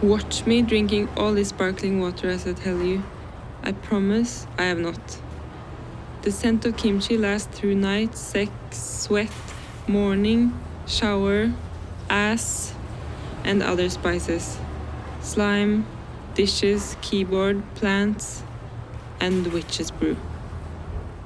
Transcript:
Watch me drinking all this sparkling water as I tell you. I promise I have not. The scent of kimchi lasts through night, sex, sweat, morning, shower, ass, and other spices. Slime, dishes, keyboard, plants, and witch's brew.